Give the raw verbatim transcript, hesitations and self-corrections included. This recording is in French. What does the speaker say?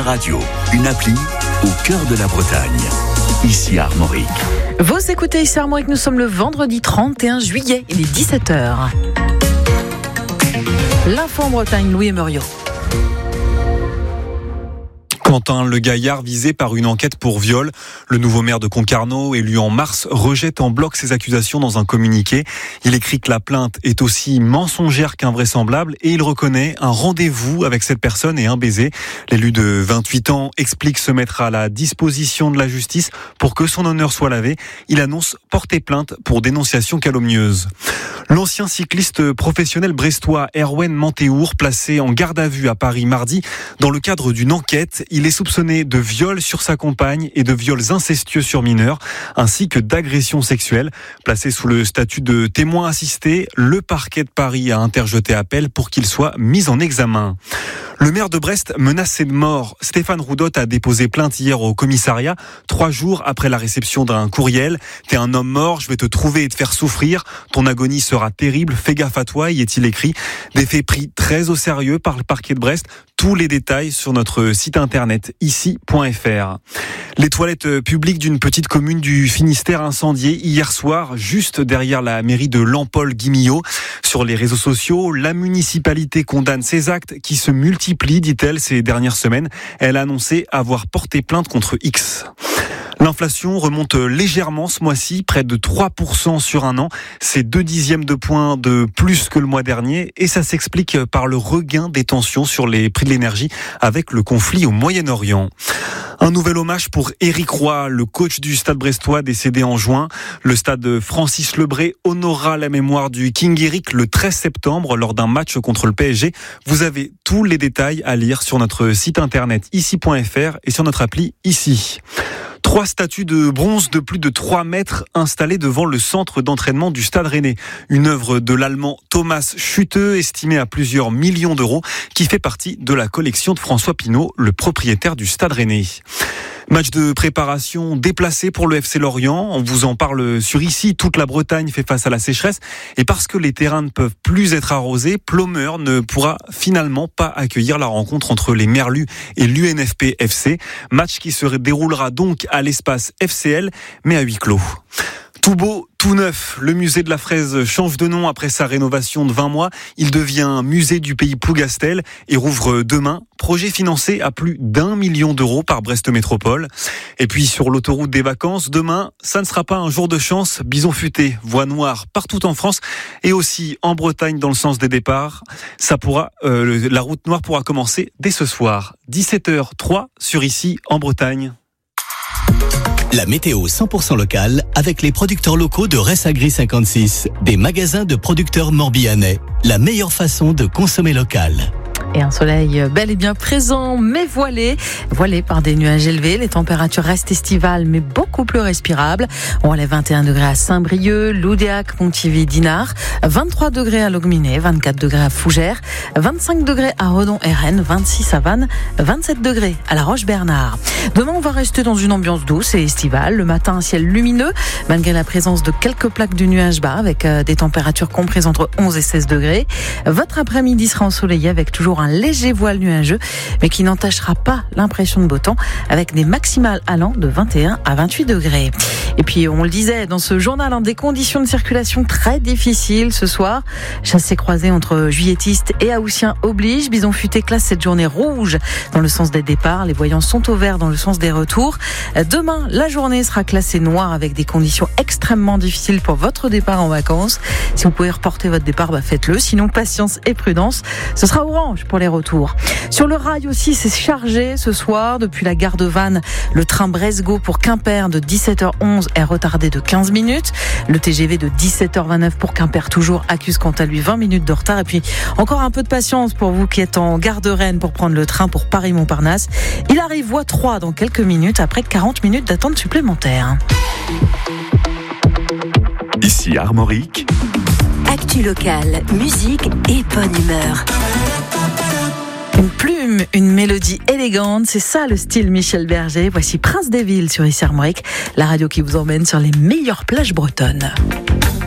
radio, une appli au cœur de la Bretagne. Ici Armorique. Vous écoutez ici Armorique, nous sommes le vendredi trente et un juillet, il est dix-sept heures. L'info en Bretagne, Louis Muriot. Quentin Le Gaillard visé par une enquête pour viol. Le nouveau maire de Concarneau, élu en mars, rejette en bloc ces accusations dans un communiqué. Il écrit que la plainte est aussi mensongère qu'invraisemblable et il reconnaît un rendez-vous avec cette personne et un baiser. L'élu de vingt-huit ans explique se mettre à la disposition de la justice pour que son honneur soit lavé. Il annonce porter plainte pour dénonciation calomnieuse. L'ancien cycliste professionnel brestois Erwan Mantéour, placé en garde à vue à Paris mardi dans le cadre d'une enquête. Il est soupçonné de viol sur sa compagne et de viols incestueux sur mineurs, ainsi que d'agressions sexuelles. Placé sous le statut de témoin assisté, le parquet de Paris a interjeté appel pour qu'il soit mis en examen. Le maire de Brest menacé de mort. Stéphane Roudotte a déposé plainte hier au commissariat, trois jours après la réception d'un courriel. T'es un homme mort, je vais te trouver et te faire souffrir. Ton agonie sera terrible, fais gaffe à toi, y est-il écrit. Des faits pris très au sérieux par le parquet de Brest. Tous les détails sur notre site internet ici point f r. Les toilettes publiques d'une petite commune du Finistère incendiées hier soir, juste derrière la mairie de Lampol-Guimillot. Sur les réseaux sociaux, la municipalité condamne ces actes qui se multiplient, dit-elle, ces dernières semaines. Elle a annoncé avoir porté plainte contre X. L'inflation remonte légèrement ce mois-ci, près de trois pour cent sur un an. C'est deux dixièmes de points de plus que le mois dernier et ça s'explique par le regain des tensions sur les prix de l'énergie avec le conflit au Moyen-Orient. Un nouvel hommage pour Éric Roy, le coach du Stade brestois décédé en juin. Le stade Francis Lebré honora la mémoire du King Éric le treize septembre lors d'un match contre le P S G. Vous avez tous les détails à lire sur notre site internet ici point f r et sur notre appli ici. Trois statues de bronze de plus de trois mètres installées devant le centre d'entraînement du Stade Rennais. Une œuvre de l'Allemand Thomas Schütte, estimée à plusieurs millions d'euros, qui fait partie de la collection de François Pinault, le propriétaire du Stade Rennais. Match de préparation déplacé pour le F C Lorient. On vous en parle sur ici. Toute la Bretagne fait face à la sécheresse. Et parce que les terrains ne peuvent plus être arrosés, Plomeur ne pourra finalement pas accueillir la rencontre entre les Merlus et l'U N F P F C. Match qui se déroulera donc à l'espace F C L, mais à huis clos. Tout beau, tout neuf. Le musée de la fraise change de nom après sa rénovation de vingt mois. Il devient musée du pays Plougastel et rouvre demain. Projet financé à plus d'un million d'euros par Brest Métropole. Et puis sur l'autoroute des vacances, demain, ça ne sera pas un jour de chance. Bison futé, voie noire partout en France et aussi en Bretagne dans le sens des départs. Ça pourra, euh, la route noire pourra commencer dès ce soir. dix-sept heures trois sur ici en Bretagne. La météo cent pour cent locale avec les producteurs locaux de Ressagri cinquante-six, des magasins de producteurs morbihanais. La meilleure façon de consommer local. Et un soleil bel et bien présent, mais voilé. Voilé par des nuages élevés. Les températures restent estivales, mais beaucoup plus respirables. On relève vingt et un degrés à Saint-Brieuc, Loudéac, Pontivy, Dinard. vingt-trois degrés à Logminé, vingt-quatre degrés à Fougères. vingt-cinq degrés à Redon et Rennes, vingt-six à Vannes, vingt-sept degrés à La Roche-Bernard. Demain, on va rester dans une ambiance douce et estivale. Le matin, un ciel lumineux, malgré la présence de quelques plaques de nuages bas, avec des températures comprises entre onze et seize degrés. Votre après-midi sera ensoleillé avec toujours un léger voile nuageux, mais qui n'entachera pas l'impression de beau temps, avec des maximales allant de vingt et un à vingt-huit degrés. Et puis, on le disait dans ce journal, hein, des conditions de circulation très difficiles ce soir. Chassés-croisés entre juilletistes et haussiens oblige. Bison futé classe cette journée rouge dans le sens des départs. Les voyants sont au vert dans le sens des retours. Demain, la journée sera classée noire avec des conditions extrêmement difficiles pour votre départ en vacances. Si vous pouvez reporter votre départ, bah faites-le. Sinon, patience et prudence. Ce sera orange pour les retours. Sur le rail aussi, c'est chargé ce soir. Depuis la gare de Vannes, le train Bresgo pour Quimper de dix-sept heures onze est retardé de quinze minutes. Le T G V de dix-sept heures vingt-neuf pour Quimper toujours accuse quant à lui vingt minutes de retard. Et puis encore un peu de patience pour vous qui êtes en gare de Rennes pour prendre le train pour Paris-Montparnasse. Il arrive voie trois dans quelques minutes après quarante minutes d'attente supplémentaire. Ici Armorique. Actu locale, musique et bonne humeur. Une plume, une mélodie élégante, c'est ça le style Michel Berger. Voici Prince des Villes sur Ici Armorique, la radio qui vous emmène sur les meilleures plages bretonnes.